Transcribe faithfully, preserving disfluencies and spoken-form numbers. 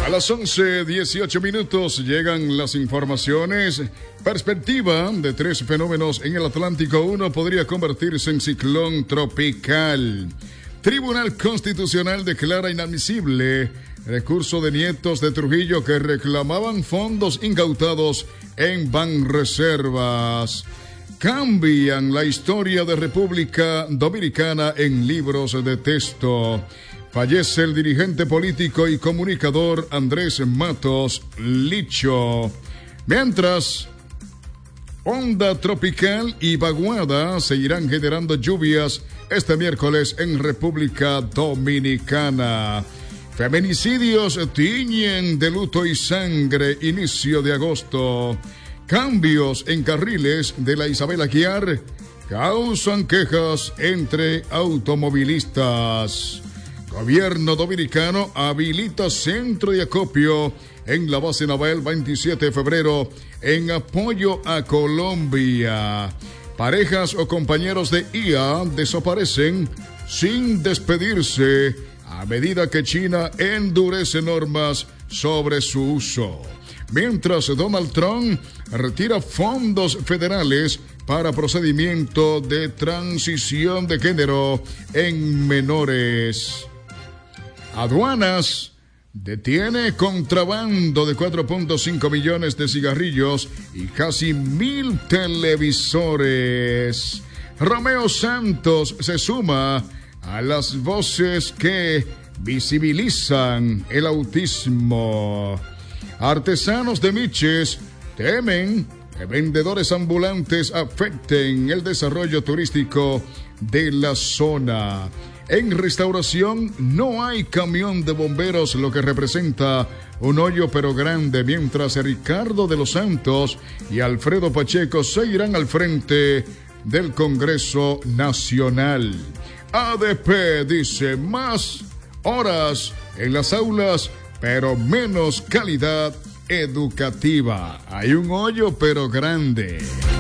A las once dieciocho minutos llegan las informaciones. Perspectiva de tres fenómenos en el Atlántico. Uno podría convertirse en ciclón tropical. Tribunal Constitucional declara inadmisible recurso de nietos de Trujillo que reclamaban fondos incautados en Banreservas. Cambian la historia de República Dominicana en libros de texto. Fallece el dirigente político y comunicador Andrés Matos Licho. Mientras, onda tropical y vaguada seguirán generando lluvias este miércoles en República Dominicana. Feminicidios tiñen de luto y sangre inicio de agosto. Cambios en carriles de la Isabel Aguiar causan quejas entre automovilistas. Gobierno dominicano habilita centro de acopio en la base naval veintisiete de febrero en apoyo a Colombia. Parejas o compañeros de I A desaparecen sin despedirse a medida que China endurece normas sobre su uso. Mientras Donald Trump retira fondos federales para procedimiento de transición de género en menores. Aduanas detiene contrabando de cuatro punto cinco millones de cigarrillos y casi mil televisores. Romeo Santos se suma a las voces que visibilizan el autismo. Artesanos de Miches temen que vendedores ambulantes afecten el desarrollo turístico de la zona. En restauración no hay camión de bomberos, lo que representa un hoyo pero grande, mientras Ricardo de los Santos y Alfredo Pacheco se irán al frente del Congreso Nacional. A D P dice más horas en las aulas, pero menos calidad educativa. Hay un hoyo pero grande.